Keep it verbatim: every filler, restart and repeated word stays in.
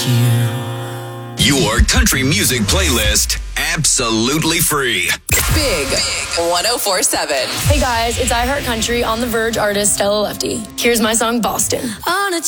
you. Your country music playlist, absolutely free. Big one oh four seven. Hey guys, it's iHeart Country on the Verge artist Stella Lefty. Here's my song Boston. On a